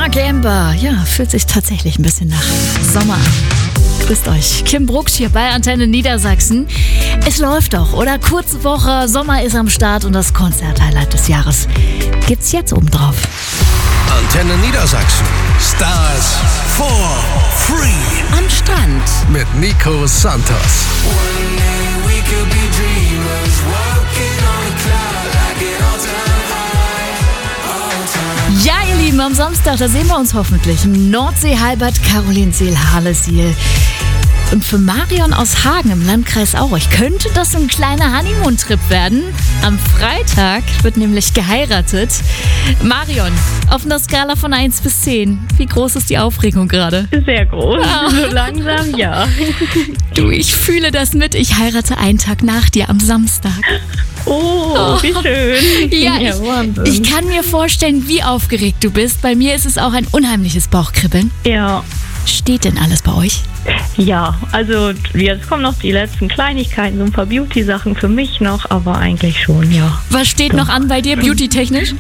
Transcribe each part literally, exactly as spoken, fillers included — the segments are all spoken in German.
Mark Amber. Ja, fühlt sich tatsächlich ein bisschen nach Sommer an. Grüßt euch. Kim Brucksch hier bei Antenne Niedersachsen. Es läuft doch, oder? Kurze Woche, Sommer ist am Start und das Konzert-Highlight des Jahres gibt's jetzt obendrauf. Antenne Niedersachsen. Stars for Free. Am Strand. Mit Nico Santos. Ja, ihr Lieben, am Samstag, da sehen wir uns hoffentlich im Nordsee-Halbad Carolinsiel-Harlesiel. Und für Marion aus Hagen im Landkreis Aurich könnte das ein kleiner Honeymoon-Trip werden. Am Freitag wird nämlich geheiratet. Marion, auf einer Skala von eins bis zehn, wie groß ist die Aufregung gerade? Sehr groß, oh. So langsam, ja. Du, ich fühle das mit. Ich heirate einen Tag nach dir am Samstag. Oh, oh. Wie schön. Ja, ja, ich, ich kann mir vorstellen, wie aufgeregt du bist. Bei mir ist es auch ein unheimliches Bauchkribbeln. Ja. Steht denn alles bei euch? Ja, also jetzt kommen noch die letzten Kleinigkeiten, so ein paar Beauty-Sachen für mich noch, aber eigentlich schon, ja. Was steht so. noch an bei dir, beauty-technisch?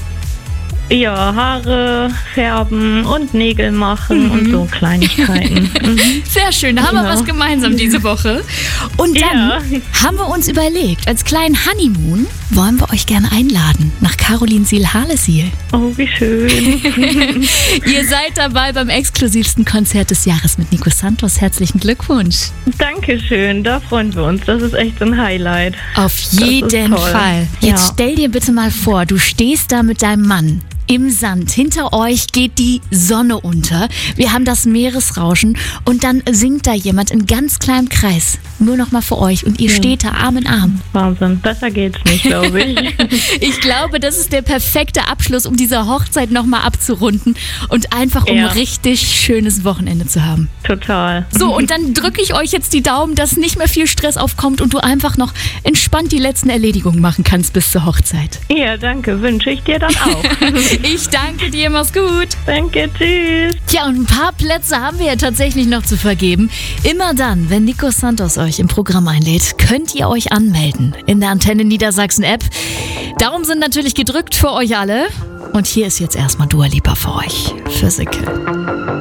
Ja, Haare färben und Nägel machen mhm. und so Kleinigkeiten. Mhm. Sehr schön, da haben ja. wir was gemeinsam diese Woche. Und dann ja. haben wir uns überlegt, als kleinen Honeymoon wollen wir euch gerne einladen nach Carolinsiel-Harlesiel. Oh, wie schön. Ihr seid dabei beim exklusivsten Konzert des Jahres mit Nico Santos. Herzlichen Glückwunsch. Dankeschön, da freuen wir uns. Das ist echt ein Highlight. Auf jeden Fall. Jetzt ja. stell dir bitte mal vor, du stehst da mit deinem Mann im Sand. Hinter euch geht die Sonne unter. Wir haben das Meeresrauschen und dann singt da jemand in ganz kleinem Kreis. Nur noch mal für euch und ihr ja. steht da Arm in Arm. Wahnsinn, besser geht's nicht, glaube ich. Ich glaube, das ist der perfekte Abschluss, um diese Hochzeit noch mal abzurunden und einfach um ja. ein richtig schönes Wochenende zu haben. Total. So, und dann drücke ich euch jetzt die Daumen, dass nicht mehr viel Stress aufkommt und du einfach noch entspannt die letzten Erledigungen machen kannst bis zur Hochzeit. Ja, danke. Wünsche ich dir dann auch. Ich danke dir, mach's gut. Danke, tschüss. Tja, und ein paar Plätze haben wir ja tatsächlich noch zu vergeben. Immer dann, wenn Nico Santos euch im Programm einlädt, könnt ihr euch anmelden in der Antenne Niedersachsen App. Daumen sind natürlich gedrückt für euch alle. Und hier ist jetzt erstmal Dua Lipa für euch. Physical.